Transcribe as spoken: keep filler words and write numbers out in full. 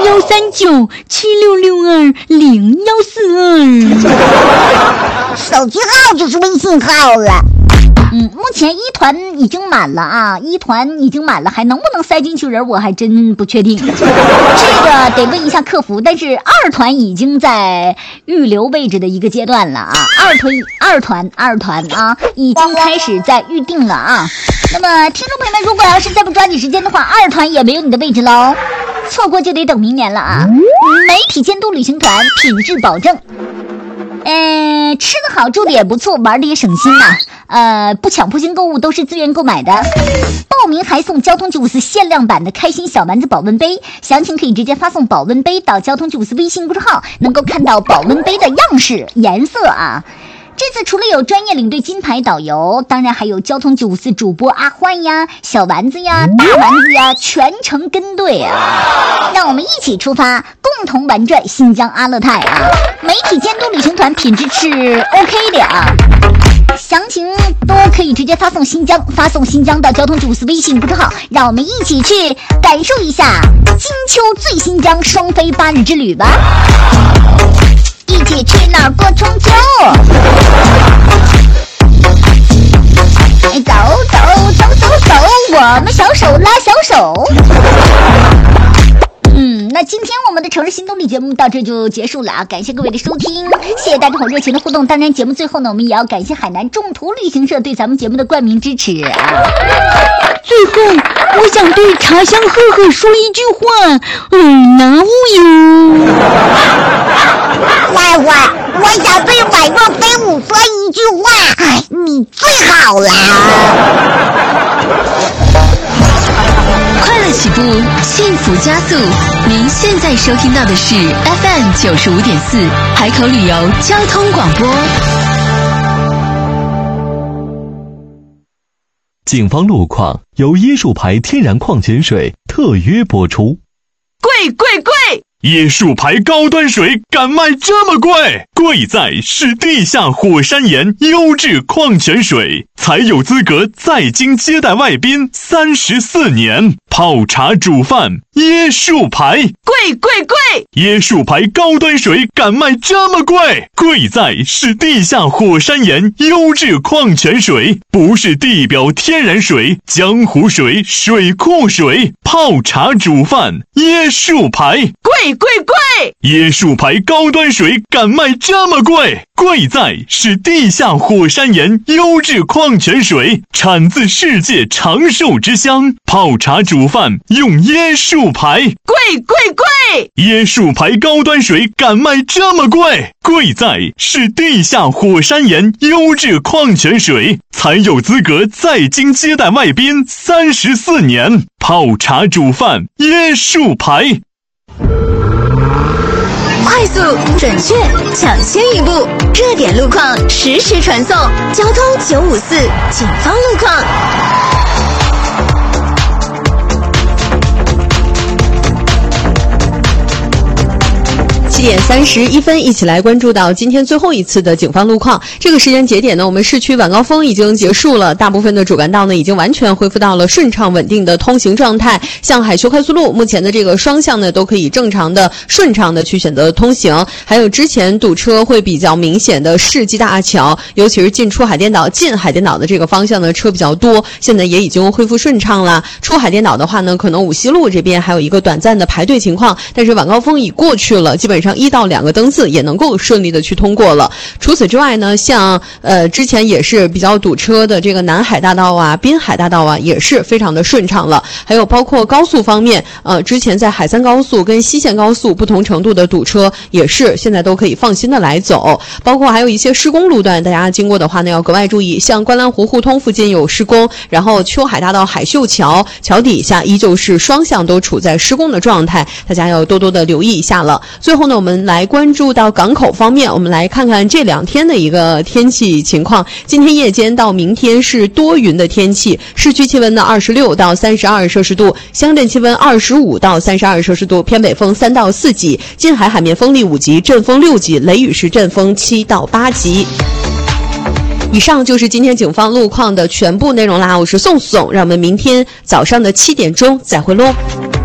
幺三九七六六二零幺四二。 手机号就是微信号了。 嗯，目前一团已经满了啊，一团已经满了，还能不能塞进去人，我还真不确定。这个得问一下客服。但是二团已经在预留位置的一个阶段了啊，二团二团二团啊，已经开始在预定了啊。那么听众朋友们，如果要是再不抓紧时间的话，二团也没有你的位置喽，错过就得等明年了啊。媒体监督旅行团，品质保证。呃，吃得好，住的也不错，玩的也省心呐、啊。呃，不强迫性购物，都是自愿购买的。报名还送交通九五四限量版的开心小丸子保温杯，详情可以直接发送保温杯到交通九五四微信公众号，能够看到保温杯的样式、颜色啊。这次除了有专业领队金牌导游，当然还有交通九五四主播阿欢呀、小丸子呀、大丸子呀，全程跟队啊！让我们一起出发，共同玩转新疆阿勒泰啊！媒体监督旅行团，品质是 OK 的啊！详情都可以直接发送新疆，发送新疆到交通九五四微信公众号，让我们一起去感受一下金秋最新疆双飞八日之旅吧！一起去哪儿过中秋？哎，走走走走走，我们小手拉小手。嗯，那今天我们的城市新动力节目到这就结束了啊！感谢各位的收听，谢谢大家好热情的互动。当然，节目最后呢，我们也要感谢海南众途旅行社对咱们节目的冠名支持啊！ 最后，我想对茶香赫赫说一句话：尔拿乌哟。 坏坏，我想对宛若飞舞说一句话：哎，你最好啦！ 快乐起步，幸福加速。您现在收听到的是 F M 九十五点四海口旅游交通广播。 警方路况由椰树牌天然矿泉水特约播出。 贵贵贵！椰树牌高端水敢卖这么贵？贵在是地下火山岩优质矿泉水，才有资格在京接待外宾三十四年。泡茶煮饭，椰树牌， 贵贵贵！ 椰树牌高端水敢卖这么贵？贵在是地下火山岩优质矿泉水，不是地表天然水、江湖水、水库水。泡茶煮饭，椰树牌， 贵贵贵！ 椰树牌高端水敢卖这么贵？贵在是地下火山岩优质矿泉水，产自世界长寿之乡。泡茶煮饭用椰树牌， 贵贵贵！ 椰树牌高端水敢卖这么贵？贵在是地下火山岩优质矿泉水，才有资格在京接待外宾三十四年。泡茶煮饭，椰树牌。 快速、准确、抢先一步，热点路况实时传送。交通九五四，警方路况。 七点三十一分，一起来关注到今天最后一次的警方路况。这个时间节点呢，我们市区晚高峰已经结束了，大部分的主干道呢已经完全恢复到了顺畅稳定的通行状态。像海修快速路目前的这个双向呢都可以正常的顺畅的去选择通行。还有之前堵车会比较明显的世纪大桥，尤其是进出海淀岛进海淀岛的这个方向呢车比较多，现在也已经恢复顺畅了。出海淀岛的话呢，可能五溪路这边还有一个短暂的排队情况，但是晚高峰已过去了，基本上一到两个灯次也能够顺利的去通过了。除此之外呢，像呃之前也是比较堵车的这个南海大道啊、滨海大道啊，也是非常的顺畅了。还有包括高速方面，呃之前在海三高速跟西线高速不同程度的堵车，也是现在都可以放心的来走。包括还有一些施工路段，大家经过的话呢要格外注意，像观澜湖互通附近有施工，然后秋海大道海秀桥桥底下依旧是双向都处在施工的状态，大家要多多的留意一下了。最后呢，我们来关注到港口方面，我们来看看这两天的一个天气情况。今天夜间到明天是多云的天气，市区气温呢二十六到三十二摄氏度，乡镇气温二十五到三十二摄氏度，偏北风三到四级，近海海面风力五级，阵风六级，雷雨时阵风七到八级。以上就是今天警方路况的全部内容啦，我是宋宋，让我们明天早上的七点钟再会喽。